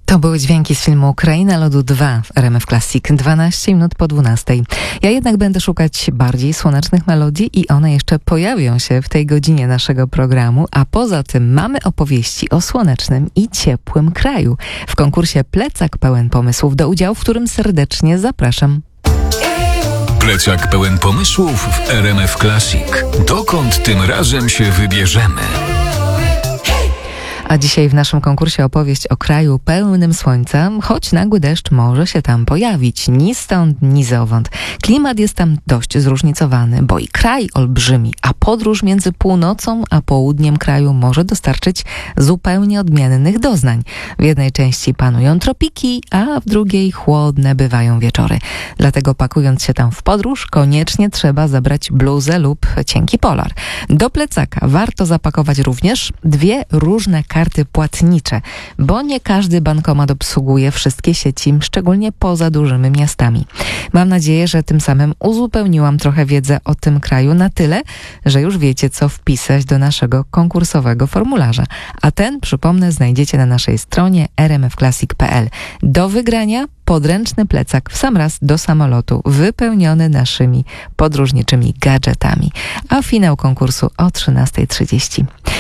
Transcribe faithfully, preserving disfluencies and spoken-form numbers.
To były dźwięki z filmu Kraina Lodu dwa w R M F Classic, dwanaście minut po dwunastej. Ja jednak będę szukać bardziej słonecznych melodii i one jeszcze pojawią się w tej godzinie naszego programu, a poza tym mamy opowieści o słonecznym i ciepłym kraju w konkursie Plecak pełen pomysłów, do udziału w którym serdecznie zapraszam. Plecak pełen pomysłów w R M F Classic. Dokąd tym razem się wybierzemy? A dzisiaj w naszym konkursie opowieść o kraju pełnym słońca, choć nagły deszcz może się tam pojawić, ni stąd, ni zowąd. Klimat jest tam dość zróżnicowany, bo i kraj olbrzymi, a podróż między północą a południem kraju może dostarczyć zupełnie odmiennych doznań. W jednej części panują tropiki, a w drugiej chłodne bywają wieczory. Dlatego pakując się tam w podróż, koniecznie trzeba zabrać bluzę lub cienki polar. Do plecaka warto zapakować również dwie różne karty karty płatnicze, bo nie każdy bankomat obsługuje wszystkie sieci, szczególnie poza dużymi miastami. Mam nadzieję, że tym samym uzupełniłam trochę wiedzę o tym kraju na tyle, że już wiecie, co wpisać do naszego konkursowego formularza. A ten, przypomnę, znajdziecie na naszej stronie r m f classic kropka p l. Do wygrania podręczny plecak w sam raz do samolotu, wypełniony naszymi podróżniczymi gadżetami. A finał konkursu o trzynastej trzydzieści.